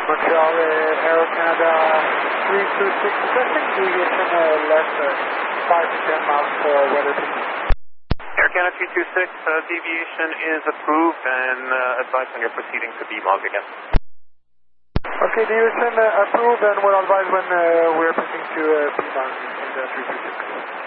Montreal, Aero Canada 326 requesting deviation left 5 to 10 miles for weather conditions. Air Canada 326, deviation is approved and advice on your proceeding to B-log again. Okay, deviation approved, and we'll advise when we're proceeding to B-log in the 326.